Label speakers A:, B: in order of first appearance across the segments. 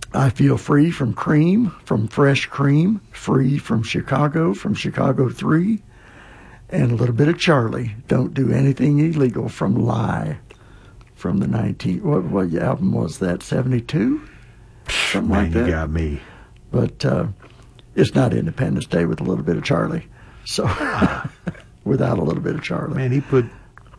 A: I Feel Free from Cream, from Fresh Cream, Free from Chicago 3, and a little bit of Charlie, Don't Do Anything Illegal from Lie, from the what album was that, 72? Something
B: Man,
A: like that.
B: you got me.
A: But it's not Independence Day with a little bit of Charlie. So, without a little bit of Charlie.
B: Man, he put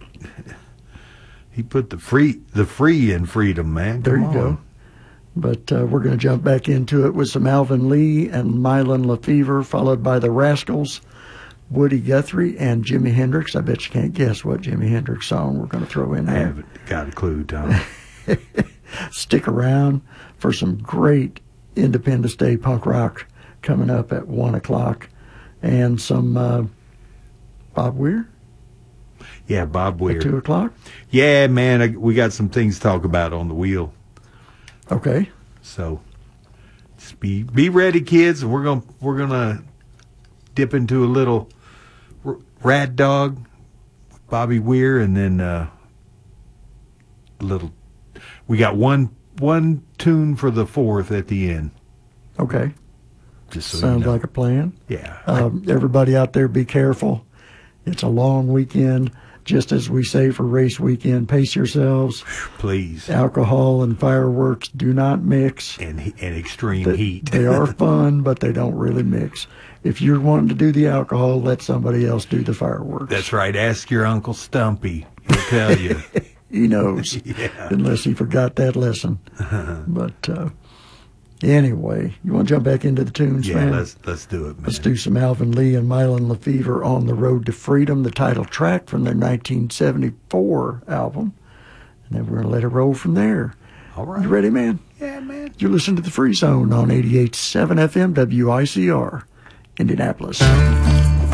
B: the free in freedom, man.
A: There you go. But we're going to jump back into it with some Alvin Lee and Mylon LeFevre, followed by the Rascals, Woody Guthrie, and Jimi Hendrix. I bet you can't guess what Jimi Hendrix song we're going to throw in
B: I
A: there.
B: haven't got a clue, Tom.
A: Stick around for some great Independence Day punk rock coming up at 1 o'clock, and some Bob Weir.
B: Yeah, Bob Weir.
A: At 2 o'clock?
B: Yeah, man, we got some things to talk about on the wheel.
A: Okay.
B: So just be ready, kids. We're gonna dip into a little Rad Dog, Bobby Weir, and then we got one tune for the 4th at the end.
A: Okay.
B: Just so
A: Sounds
B: you know.
A: like a plan.
B: Yeah.
A: Everybody out there, be careful. It's a long weekend. Just as we say for race weekend, pace yourselves.
B: Please.
A: Alcohol and fireworks do not mix.
B: And extreme heat.
A: They are fun, but they don't really mix. If you're wanting to do the alcohol, let somebody else do the fireworks.
B: That's right. Ask your Uncle Stumpy. He'll tell you.
A: He knows,
B: Yeah.
A: unless he forgot that lesson. But anyway, you want to jump back into the tunes,
B: Yeah,
A: man?
B: let's do it, man.
A: Let's do some Alvin Lee and Mylon LeFevre, On the Road to Freedom, the title track from their 1974 album. And then we're going to let it roll from there.
B: All right.
A: You ready, man?
B: Yeah, man.
A: You're listening to The Free Zone on 88.7 FM WICR, Indianapolis.